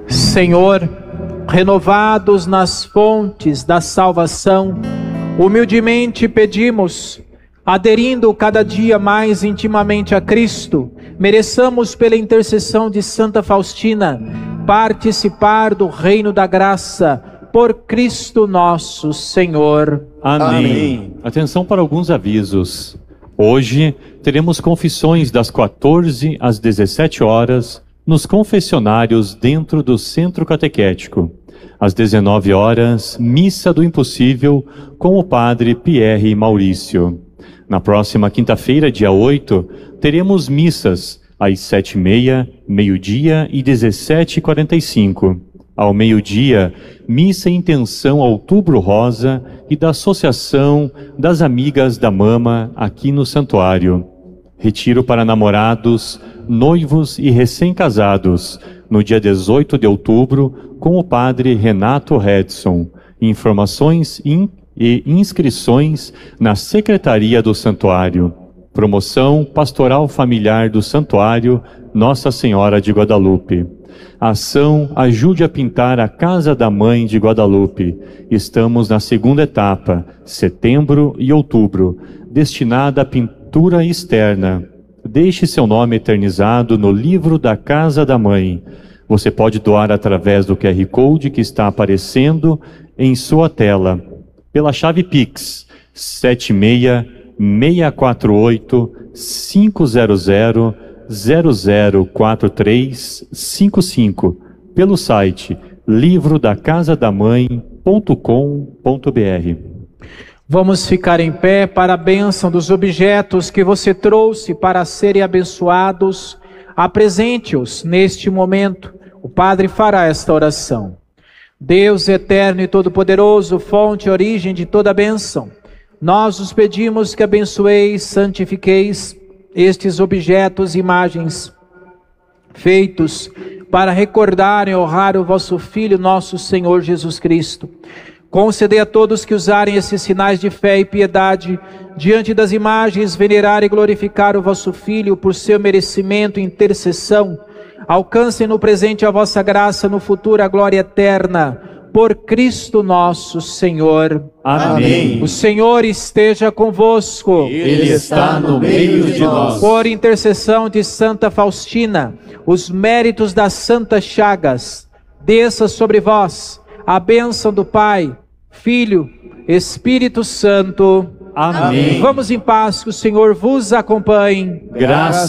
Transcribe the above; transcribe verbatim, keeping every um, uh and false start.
Senhor, renovados nas fontes da salvação, humildemente pedimos, aderindo cada dia mais intimamente a Cristo, mereçamos pela intercessão de Santa Faustina participar do reino da graça, por Cristo nosso Senhor. Amém. Amém. Atenção para alguns avisos. Hoje teremos confissões das quatorze às dezessete horas nos confessionários dentro do Centro Catequético. Às dezenove horas, Missa do Impossível com o Padre Pierre Maurício. Na próxima quinta-feira, dia oito, teremos missas às sete e meia, meio-dia e dezessete e quarenta e cinco. Ao meio-dia, missa em intenção Outubro Rosa e da Associação das Amigas da Mama aqui no Santuário. Retiro para namorados, noivos e recém-casados, no dia dezoito de outubro, com o Padre Renato Redson. Informações in e inscrições na Secretaria do Santuário. Promoção Pastoral Familiar do Santuário Nossa Senhora de Guadalupe. Ação Ajude a Pintar a Casa da Mãe de Guadalupe. Estamos na segunda etapa, setembro e outubro, destinada à pintura externa. Deixe seu nome eternizado no livro da Casa da Mãe. Você pode doar através do Q R Code que está aparecendo em sua tela, pela chave Pix sete seis, seis quatro oito, cinco zero zero, zero zero quatro três cinco cinco, pelo site livro da casa da mãe ponto com ponto br. Vamos ficar em pé para a bênção dos objetos que você trouxe para serem abençoados. Apresente-os neste momento. O Padre fará esta oração. Deus eterno e todo-poderoso, fonte e origem de toda bênção, nós os pedimos que abençoeis, santifiqueis estes objetos e imagens feitos para recordar e honrar o vosso Filho, nosso Senhor Jesus Cristo. Concedei a todos que usarem esses sinais de fé e piedade diante das imagens, venerar e glorificar o vosso Filho por seu merecimento e intercessão. Alcancem no presente a vossa graça, no futuro a glória eterna, por Cristo nosso Senhor. Amém. O Senhor esteja convosco. Ele está no meio de nós. Por intercessão de Santa Faustina, os méritos das santas chagas, desça sobre vós a bênção do Pai, Filho, Espírito Santo. Amém. Vamos em paz, que o Senhor vos acompanhe. Graças